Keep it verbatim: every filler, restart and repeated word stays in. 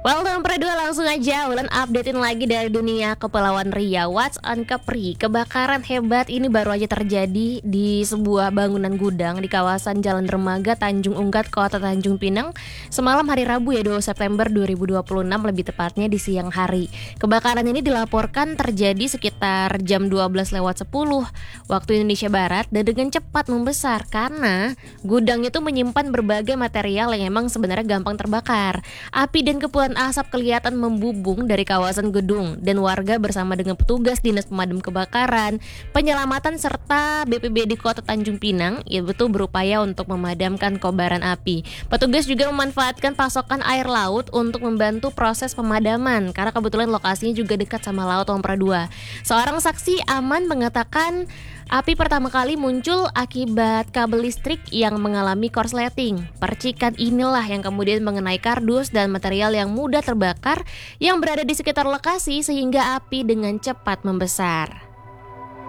Well, nomor dua langsung aja Ulan updatein lagi dari dunia Kepulauan Riau. What's on Kepri? Kebakaran hebat ini baru aja terjadi di sebuah bangunan gudang di kawasan Jalan Dermaga, Tanjung Unggat, Kota Tanjung Pinang semalam hari Rabu ya dua September dua ribu dua puluh enam, lebih tepatnya di siang hari. Kebakaran ini dilaporkan terjadi sekitar jam dua belas lewat sepuluh waktu Indonesia Barat dan dengan cepat membesar karena gudang itu menyimpan berbagai material yang emang sebenarnya gampang terbakar. Api dan kepulan asap kelihatan membubung dari kawasan gedung dan warga bersama dengan petugas Dinas Pemadam Kebakaran, Penyelamatan serta B P B D Kota Tanjung Pinang ya betul berupaya untuk memadamkan kobaran api. Petugas juga memanfaatkan pasokan air laut untuk membantu proses pemadaman karena kebetulan lokasinya juga dekat sama Laut Ompra dua. Seorang saksi aman mengatakan api pertama kali muncul akibat kabel listrik yang mengalami korsleting. Percikan inilah yang kemudian mengenai kardus dan material yang mudah terbakar yang berada di sekitar lokasi sehingga api dengan cepat membesar.